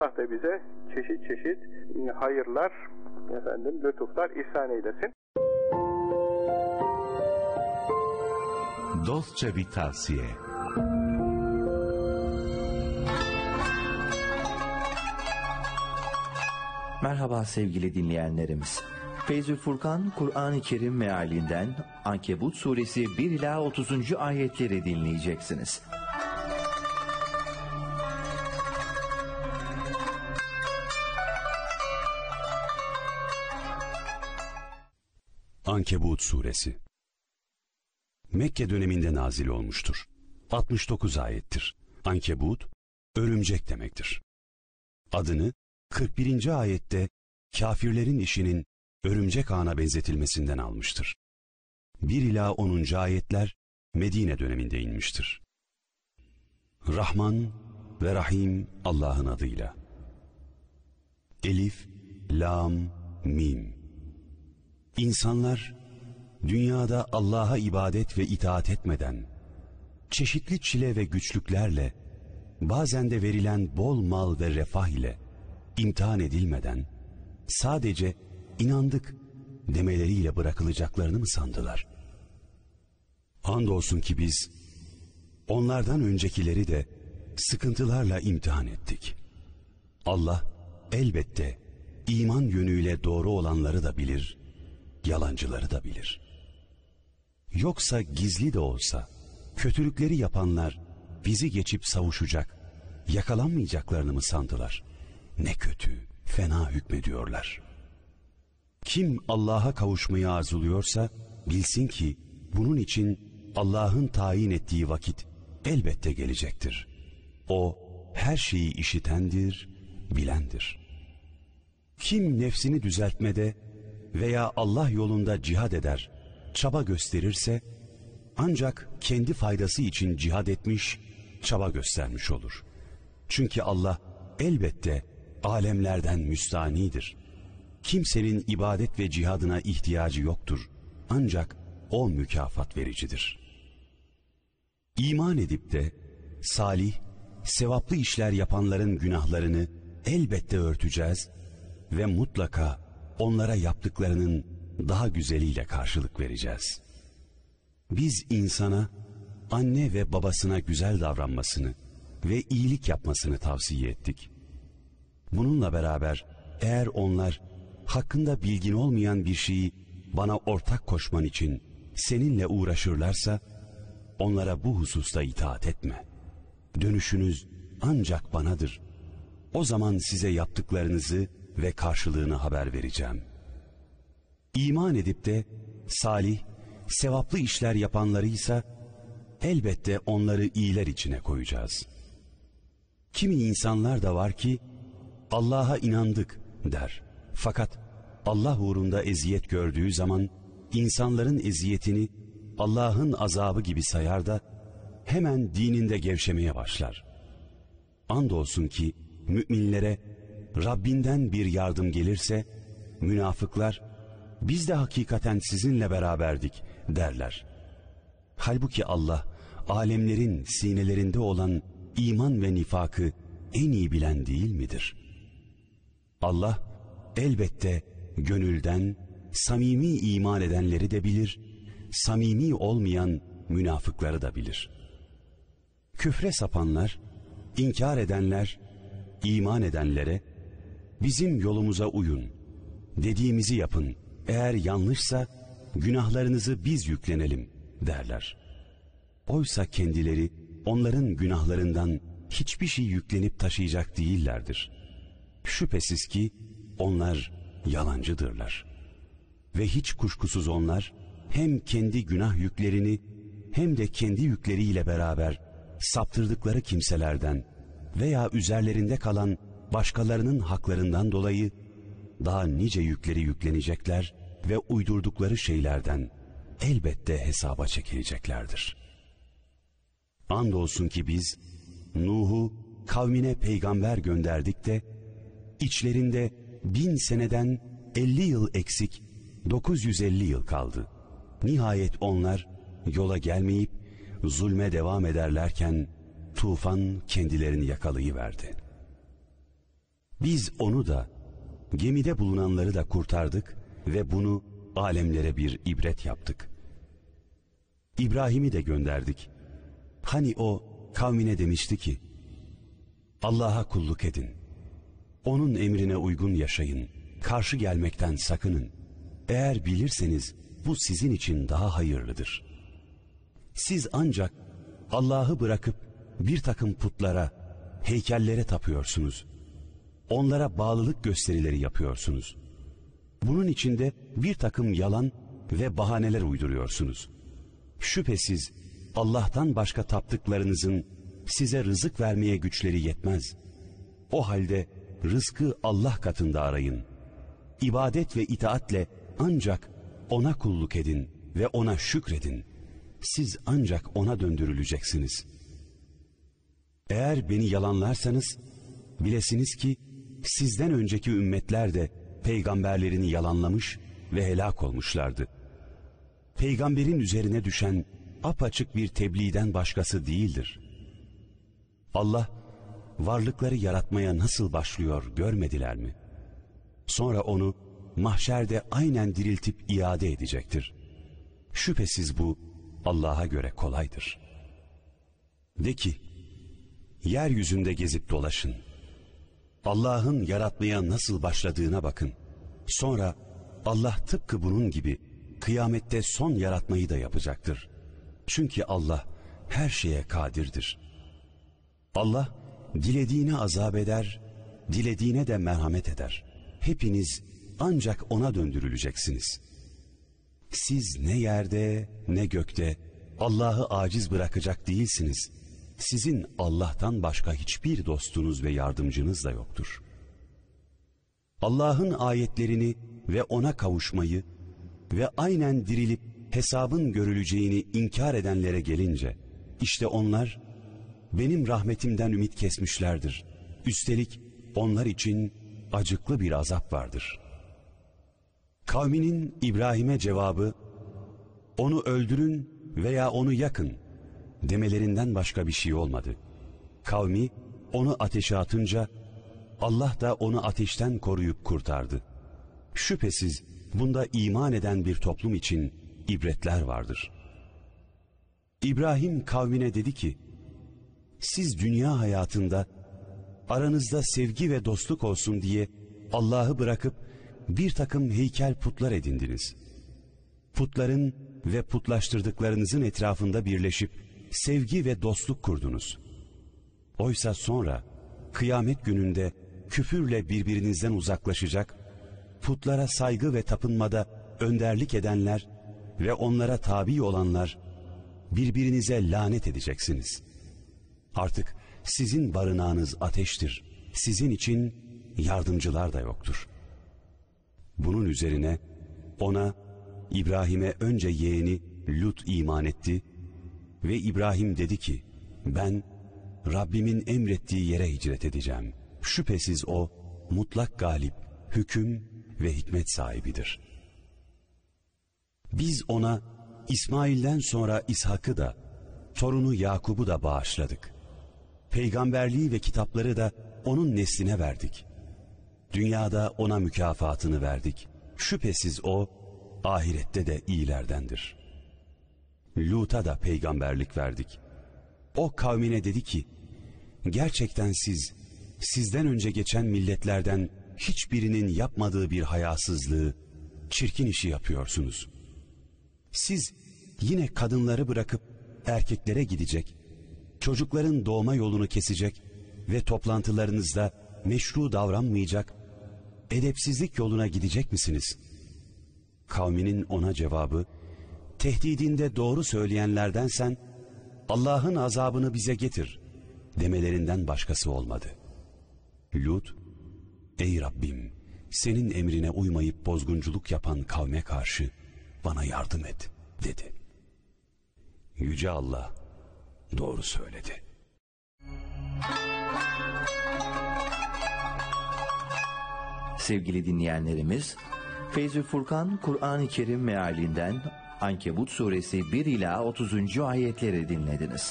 Allah da bize çeşit çeşit hayırlar, lütuflar ihsan eylesin. Dostça bir tavsiye. Merhaba sevgili dinleyenlerimiz. Feyzül Furkan, Kur'an-ı Kerim mealinden Ankebut suresi 1 ila 30. ayetleri dinleyeceksiniz. Ankebut suresi Mekke döneminde nazil olmuştur. 69 ayettir. Ankebut, örümcek demektir. Adını 41. ayette kafirlerin işinin örümcek ağına benzetilmesinden almıştır. 1 ila 10. ayetler Medine döneminde inmiştir. Rahman ve Rahim Allah'ın adıyla. Elif, Lam, Mim. İnsanlar dünyada Allah'a ibadet ve itaat etmeden, çeşitli çile ve güçlüklerle, bazen de verilen bol mal ve refah ile imtihan edilmeden, sadece inandık demeleriyle bırakılacaklarını mı sandılar? Andolsun ki biz, onlardan öncekileri de sıkıntılarla imtihan ettik. Allah elbette iman yönüyle doğru olanları da bilir, yalancıları da bilir. Yoksa gizli de olsa kötülükleri yapanlar bizi geçip savuşacak, yakalanmayacaklarını mı sandılar? Ne kötü, fena hükmediyorlar. Kim Allah'a kavuşmayı arzuluyorsa bilsin ki bunun için Allah'ın tayin ettiği vakit elbette gelecektir. O her şeyi işitendir, bilendir. Kim nefsini düzeltmede veya Allah yolunda cihad eder, çaba gösterirse ancak kendi faydası için cihad etmiş, çaba göstermiş olur. Çünkü Allah elbette alemlerden müstanidir. Kimsenin ibadet ve cihadına ihtiyacı yoktur. Ancak o mükafat vericidir. İman edip de salih, sevaplı işler yapanların günahlarını elbette örteceğiz ve mutlaka onlara yaptıklarının daha güzeliyle karşılık vereceğiz. Biz insana anne ve babasına güzel davranmasını ve iyilik yapmasını tavsiye ettik. Bununla beraber eğer onlar hakkında bilgin olmayan bir şeyi bana ortak koşman için seninle uğraşırlarsa onlara bu hususta itaat etme. Dönüşünüz ancak banadır. O zaman size yaptıklarınızı ve karşılığını haber vereceğim. İman edip de salih, sevaplı işler yapanlarıysa elbette onları iyiler içine koyacağız. Kimi insanlar da var ki Allah'a inandık der. Fakat Allah uğrunda eziyet gördüğü zaman insanların eziyetini Allah'ın azabı gibi sayar da hemen dininde gevşemeye başlar. Andolsun ki müminlere Rabbinden bir yardım gelirse münafıklar biz de hakikaten sizinle beraberdik derler. Halbuki Allah alemlerin sinelerinde olan iman ve nifakı en iyi bilen değil midir? Allah elbette gönülden samimi iman edenleri de bilir, samimi olmayan münafıkları da bilir. Küfre sapanlar, inkar edenler, iman edenlere bizim yolumuza uyun, dediğimizi yapın, eğer yanlışsa günahlarınızı biz yüklenelim derler. Oysa kendileri onların günahlarından hiçbir şey yüklenip taşıyacak değillerdir. Şüphesiz ki onlar yalancıdırlar. Ve hiç kuşkusuz onlar hem kendi günah yüklerini hem de kendi yükleriyle beraber saptırdıkları kimselerden veya üzerlerinde kalan başkalarının haklarından dolayı daha nice yükleri yüklenecekler ve uydurdukları şeylerden elbette hesaba çekileceklerdir. Andolsun ki biz Nuh'u kavmine peygamber gönderdik de içlerinde 1000 seneden 50 yıl eksik 950 yıl kaldı. Nihayet onlar yola gelmeyip zulme devam ederlerken tufan kendilerini yakalayıverdi. Biz onu da, gemide bulunanları da kurtardık ve bunu alemlere bir ibret yaptık. İbrahim'i de gönderdik. Hani o kavmine demişti ki, Allah'a kulluk edin, onun emrine uygun yaşayın, karşı gelmekten sakının. Eğer bilirseniz bu sizin için daha hayırlıdır. Siz ancak Allah'ı bırakıp bir takım putlara, heykellere tapıyorsunuz. Onlara bağlılık gösterileri yapıyorsunuz. Bunun içinde bir takım yalan ve bahaneler uyduruyorsunuz. Şüphesiz Allah'tan başka taptıklarınızın size rızık vermeye güçleri yetmez. O halde rızkı Allah katında arayın. İbadet ve itaatle ancak ona kulluk edin ve ona şükredin. Siz ancak ona döndürüleceksiniz. Eğer beni yalanlarsanız bilesiniz ki sizden önceki ümmetler de peygamberlerini yalanlamış ve helak olmuşlardı. Peygamberin üzerine düşen apaçık bir tebliğden başkası değildir. Allah varlıkları yaratmaya nasıl başlıyor görmediler mi? Sonra onu mahşerde aynen diriltip iade edecektir. Şüphesiz bu Allah'a göre kolaydır. De ki, yeryüzünde gezip dolaşın. Allah'ın yaratmaya nasıl başladığına bakın. Sonra Allah tıpkı bunun gibi kıyamette son yaratmayı da yapacaktır. Çünkü Allah her şeye kadirdir. Allah dilediğine azap eder, dilediğine de merhamet eder. Hepiniz ancak ona döndürüleceksiniz. Siz ne yerde ne gökte Allah'ı aciz bırakacak değilsiniz. Sizin Allah'tan başka hiçbir dostunuz ve yardımcınız da yoktur. Allah'ın ayetlerini ve ona kavuşmayı ve aynen dirilip hesabın görüleceğini inkar edenlere gelince, işte onlar benim rahmetimden ümit kesmişlerdir. Üstelik onlar için acıklı bir azap vardır. Kavminin İbrahim'e cevabı, onu öldürün veya onu yakın demelerinden başka bir şey olmadı. Kavmi onu ateşe atınca Allah da onu ateşten koruyup kurtardı. Şüphesiz bunda iman eden bir toplum için ibretler vardır. İbrahim kavmine dedi ki, siz dünya hayatında aranızda sevgi ve dostluk olsun diye Allah'ı bırakıp bir takım heykel putlar edindiniz. Putların ve putlaştırdıklarınızın etrafında birleşip sevgi ve dostluk kurdunuz. Oysa sonra kıyamet gününde küfürle birbirinizden uzaklaşacak, putlara saygı ve tapınmada önderlik edenler ve onlara tabi olanlar birbirinize lanet edeceksiniz. Artık sizin barınağınız ateştir. Sizin için yardımcılar da yoktur. Bunun üzerine ona, İbrahim'e önce yeğeni Lut iman etti ve İbrahim dedi ki, ben Rabbimin emrettiği yere hicret edeceğim. Şüphesiz o mutlak galip, hüküm ve hikmet sahibidir. Biz ona İsmail'den sonra İshak'ı da, torunu Yakub'u da bağışladık. Peygamberliği ve kitapları da onun nesline verdik. Dünyada ona mükafatını verdik. Şüphesiz o, ahirette de iyilerdendir. Lut'a da peygamberlik verdik. O kavmine dedi ki, gerçekten siz, sizden önce geçen milletlerden hiçbirinin yapmadığı bir hayasızlığı, çirkin işi yapıyorsunuz. Siz yine kadınları bırakıp erkeklere gidecek, çocukların doğma yolunu kesecek ve toplantılarınızda meşru davranmayacak, edepsizlik yoluna gidecek misiniz? Kavminin ona cevabı, tehdidinde doğru söyleyenlerdensen Allah'ın azabını bize getir demelerinden başkası olmadı. Lut, ey Rabbim, senin emrine uymayıp bozgunculuk yapan kavme karşı bana yardım et dedi. Yüce Allah doğru söyledi. Sevgili dinleyenlerimiz, Feyzül Furkan Kur'an-ı Kerim mealinden Ankebut suresi 1 ila 30. ayetleri dinlediniz.